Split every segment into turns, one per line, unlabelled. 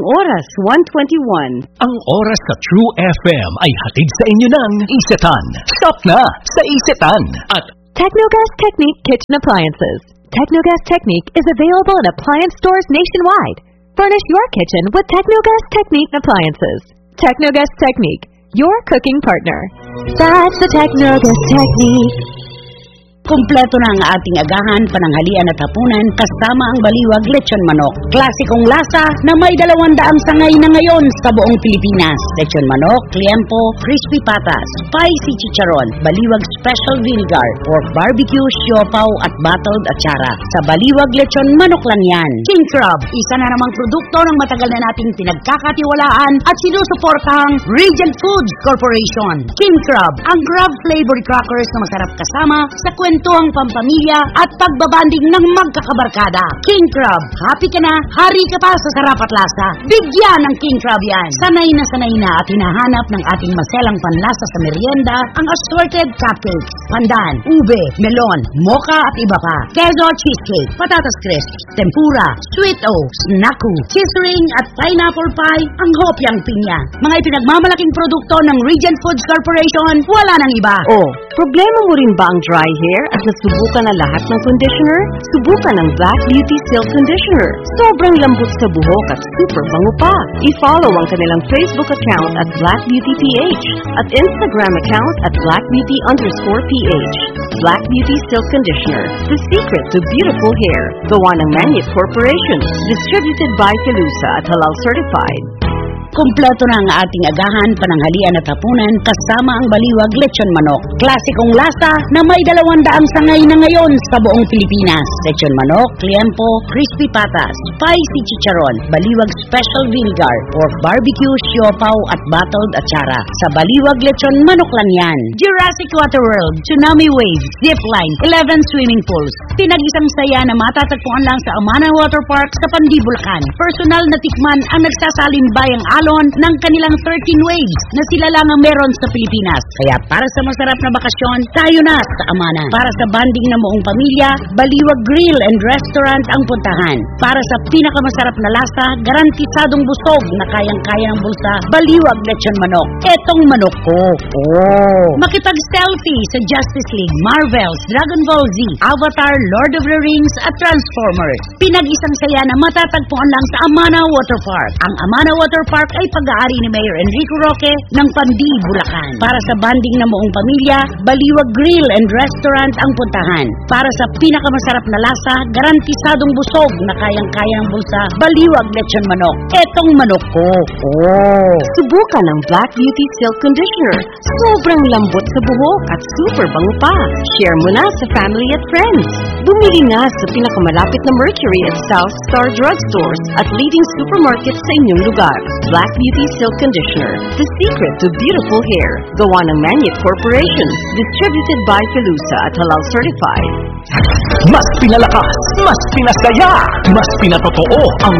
oras, 1:21.
Ang oras sa True FM ay hatid sa inyo ng Isetan. Stop na sa Isetan. At
Technogas Technique Kitchen Appliances. Technogas Technique is available in appliance stores nationwide. Furnish your kitchen with Technogas Technique appliances. Technogas Technique, your cooking partner. That's the Technogas Technique.
Kumpleto na ang ating agahan, pananghalian at hapunan kasama ang baliwag lechon manok. Klasikong lasa na may 200 sangay na ngayon sa buong Pilipinas. Lechon manok, liempo, crispy patas, spicy chicharon, baliwag special vinegar, pork barbecue, siopaw at bottled atsara. Sa baliwag lechon manok lang yan. King Crab, isa na namang produkto ng matagal na nating pinagkakatiwalaan at sinusuportahang Regent Foods Corporation. King Crab, ang crab flavored crackers na masarap kasama sa kwentuhang pampamilya at pagbabanding ng magkakabarkada. King Crab, happy ka na, hari ka pa sa sarap at lasa. Bigyan ng King Crab yan. Sanay na at hinahanap ng ating maselang panlasa sa merienda ang assorted cupcakes, pandan, ube, melon, mocha at iba pa. Queso cheesecake, patatas crisp, tempura, sweet o, snaku, cheese ring at pineapple pie, ang hopyang pinya. Mga ipinagmamalaking produkto ng Regent Foods Corporation, wala nang iba.
Oh, problema mo rin ba ang dry hair at nasubukan na lahat ng conditioner? Subukan ang Black Beauty Silk Conditioner. Sobrang lambot sa buhok at super bango pa. I-follow ang kanilang Facebook account at Black Beauty PH at Instagram account at blackbeauty_PH. Black Beauty Silk Conditioner, the secret to beautiful hair. Gawa ng Manit Corporation. Distributed by Calusa at Halal Certified.
Kumpleto na ang ating agahan, pananghalian at hapunan kasama ang baliwag lechon manok. Klasikong lasa na may 200 sangay na ngayon sa buong Pilipinas. Lechon manok, liempo, crispy patas, spicy chicharon, baliwag special vinegar, pork barbecue, siopaw at bottled atsara. Sa baliwag lechon manok lang yan. Jurassic Water World, Tsunami Waves, Zipline, 11 swimming pools. Pinag-isang saya na matatagpuan lang sa Amana Water Park sa Pandi, Bulacan. Personal na tikman ang nagsasalimbay ang ng kanilang 13 waves na sila lang ang meron sa Pilipinas. Kaya para sa masarap na bakasyon, tayo na sa Amana. Para sa banding ng buong pamilya, Baliwag Grill and Restaurant ang puntahan. Para sa pinakamasarap na lasa, garantisadong busog na kayang-kaya ng bulsa, Baliwag Lechon Manok. Etong manok ko. Oh! Makipag-selfie sa Justice League, Marvels, Dragon Ball Z, Avatar, Lord of the Rings at Transformers. Pinag-isang saya na matatagpuan lang sa Amana Water Park. Ang Amana Water Park ay pag-aari ni Mayor Enrico Roque ng Pandi, Bulacan. Para sa banding ng buong pamilya, Baliwag Grill and Restaurant ang puntahan. Para sa pinakamasarap na lasa, garantisadong busog na kayang-kaya ng bulsa, Baliwag Lechon Manok. Etong manok ko. Oh!
Subukan ang Black Beauty Silk Conditioner. Sobrang lambot sa buhok at super bango pa. Share mo na sa family at friends. Bumili na sa pinakamalapit na Mercury at South Star Drugstores at leading supermarkets sa inyong lugar. Black Beauty Silk Conditioner, the secret to beautiful hair. Gawa ng Manit Corporation. Distributed by Calusa at Halal Certified.
mas pinalakas, mas pinasaya, mas pinatotoo ang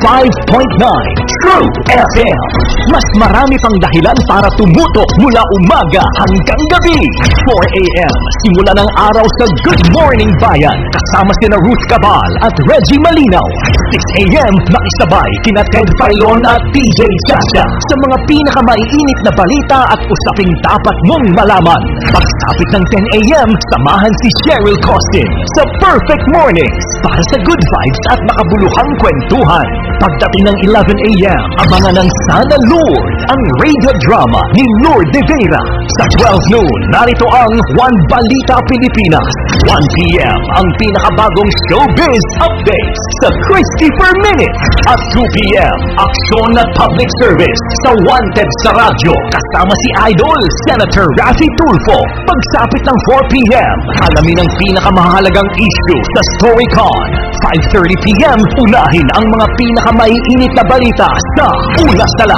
105.9 True FM. Mas marami pang dahilan para tumutok mula umaga hanggang gabi. 4 a.m. simula ng araw sa Good Morning Bayan. Kasama sina Ruth Cabal at Reggie Malinaw. 6 a.m. makisabay kina Ted Filon at PJ Chacha sa mga pinakamaiinit na balita at usaping dapat mong malaman. Pagsapit ng 10 a.m. samahan si Cheryl Costin sa Perfect Mornings para sa good vibes at makabuluhang kwentuhan. Pagdating ng 11 a.m. abangan ng Sana Lord ang radio drama ni Lord De Vera. Sa 12 noon narito ang One Balita Pilipinas. 1 p.m. ang pinakabagong showbiz updates sa Christy Per Minute. At 2 p.m. aksyon at public service sa Wanted sa radyo kasama si Idol Senator Raffy Tulfo. Pagsapit ng 4 p.m. alamin ang pinakamahalagang issue sa StoryCon. 5:30 p.m. unahin ang mga pinakamaiinit na balita sa Una sa Lahat.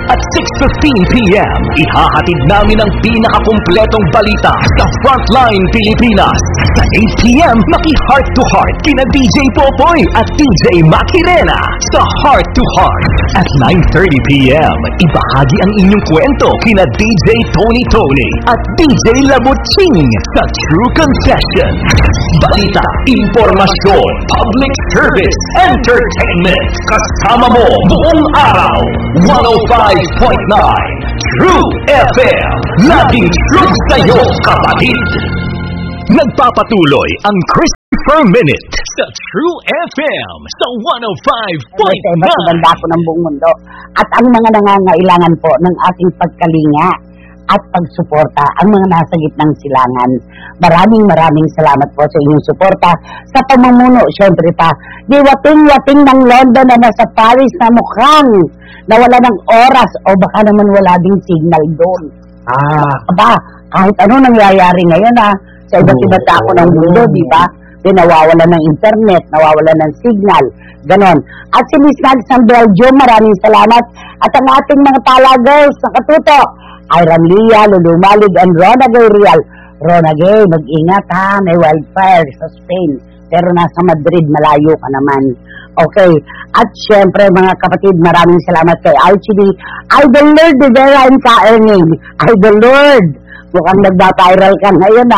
At 6:15 p.m., ihahatid namin ang pinakakumpletong balita sa Frontline Pilipinas. Sa 8 p.m., maki-heart to heart kina DJ Popoy at DJ Makirena sa Heart to Heart. At 9:30 p.m., ibahagi ang inyong kwento kina DJ Tony at DJ Labuching sa True Confession. Balita, impormasyon, public service, entertainment. Kasama mo buong araw. 105.9 True FM. Laging true sa'yo, kapatid. Nagpapatuloy ang Christopher Minute sa True FM sa 105.9.
Iba't ako ng buong mundo. At ang mga nangangailangan po ng ating pagkalinga at pagsuporta, ang mga nasa gitnang silangan. Maraming salamat po sa inyong suporta sa pamumuno. Siyempre pa, di wating-wating ng London na nasa Paris na mukhang nawala ng oras o baka naman wala ding signal doon. Kahit ano nangyayari ngayon sa iba't iba't ako ng mundo, di ba? Nawawala ng internet, nawawala ng signal, ganon. At si Miss Nags ng Belgium, maraming salamat. At ang ating mga talagers sa katuto, Iron Lia, Lulu Malig, and Rona Gay Real. Rona Gay, mag-ingat may wildfire sa Spain. Pero nasa Madrid, malayo ka naman. Okay. At syempre, mga kapatid, maraming salamat kay RCD. Idol Lord, Rivera and Ka-Erning. Idol Lord, mukhang nagba-viral ka ngayon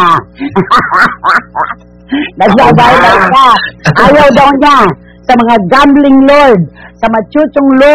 nagba-viral ka. Ayaw daw niya sa mga gambling lord, sa machuchong lord,